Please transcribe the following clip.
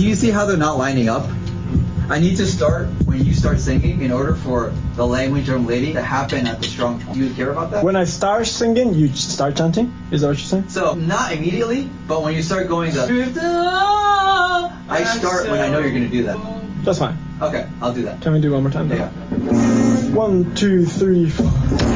do you see how they're not lining up? I need to start when you start singing in order for the language drum lady to happen at the strong point. Do you care about that? When I start singing, you start chanting? Is that what you're saying? So, not immediately, but when you start going I start when I know you're going to do that. That's fine. Okay, I'll do that. Can we do one more time? Yeah. 1, 2, 3, 4.